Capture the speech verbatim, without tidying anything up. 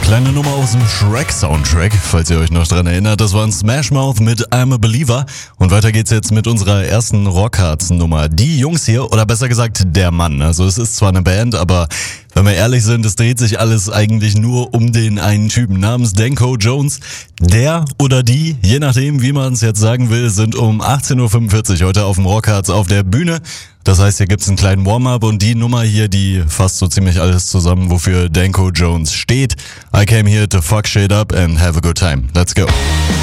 Kleine Nummer aus dem Shrek-Soundtrack, falls ihr euch noch dran erinnert. Das war ein Smash Mouth mit I'm a Believer. Und weiter geht's jetzt mit unserer ersten Rockharz-Nummer. Die Jungs hier, oder besser gesagt der Mann. Also es ist zwar eine Band, aber wenn wir ehrlich sind, es dreht sich alles eigentlich nur um den einen Typen namens Danko Jones. Der oder die, je nachdem wie man es jetzt sagen will, sind um achtzehn Uhr fünfundvierzig heute auf dem Rockharz auf der Bühne. Das heißt, hier gibt's einen kleinen Warm-up und die Nummer hier, die fasst so ziemlich alles zusammen, wofür Danko Jones steht. I came here to fuck shit up and have a good time. Let's go.